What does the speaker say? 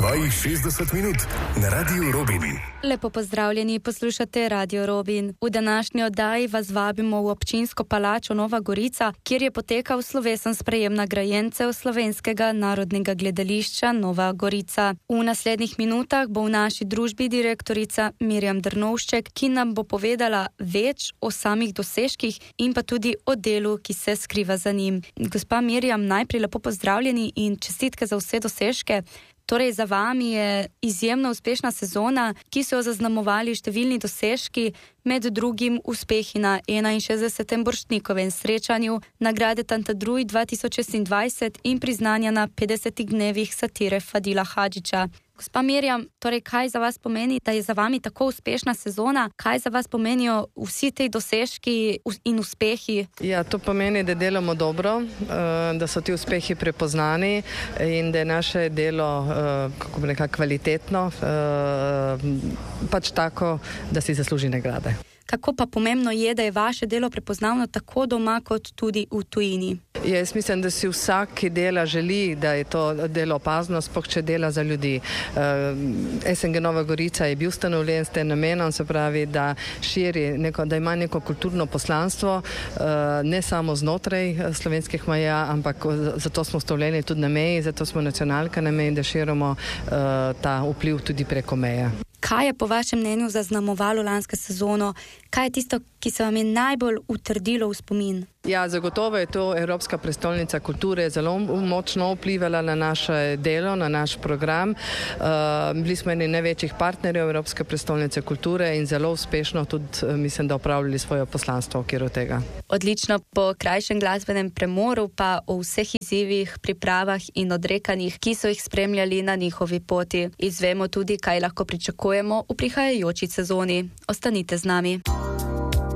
Svojih 60 minut na Radiu Robin. Lepo pozdravljeni, poslušate Radio Robin. V današnji oddaji vas vabimo v občinsko palačo Nova Gorica, kjer je potekal slovesen sprejem nagrajencev Slovenskega narodnega gledališča Nova Gorica. V naslednjih minutah bo v naši družbi direktorica Mirjam Drnovšček, ki nam bo povedala več o samih dosežkih in pa tudi o delu, ki se skriva za njim. Gospa Mirjam, najprej lepo pozdravljeni in čestitke za vse dosežke. Torej, za vami je izjemno uspešna sezona, ki so jo zaznamovali številni dosežki, med drugim uspehi na 61. Borštnikovem srečanju, nagrade Tantadruj 2026 in priznanja na 50 dnevih satire Fadila Hadžića. Gospa Mirjam, torej kaj za vas pomeni, da je za vami tako uspešna sezona? Kaj za vas pomenijo vsi te dosežki in uspehi? Ja, to pomeni, da delamo dobro, da so ti uspehi prepoznani in da je naše delo, kako bi rekla, kvalitetno, pač tako, da si zasluži nagrade. Kako pa pomembno je, da je vaše delo prepoznavno tako doma kot tudi v tujini? Jaz mislim, da si vsak, ki dela, želi, da je to delo opazno, sploh če dela za ljudi. SNG Nova Gorica je bil ustanovljen s tem namenom, se pravi, da širi da ima neko kulturno poslanstvo, ne samo znotraj slovenskih meja, ampak zato smo ustanovljeni tudi na meji, zato smo nacionalka na meji, da širimo ta vpliv tudi preko meje. Kaj je po vašem mnenju zaznamovalo lansko sezono? Kaj je tisto, ki se vam je najbolj utrdilo v spomin? Ja, zagotovo je to Evropska prestolnica kulture zelo močno vplivala na naše delo, na naš program. Bili smo eni največjih partnerjev Evropske prestolnice kulture in zelo uspešno tudi, mislim, da opravljali svoje poslanstvo v okviru tega. Odlično, po krajšem glasbenem premoru pa o vseh izzivih, pripravah in odrekanjih, ki so jih spremljali na njihovi poti. Izvemo tudi, kaj lahko pričakujemo v prihajajoči sezoni. Ostanite z nami.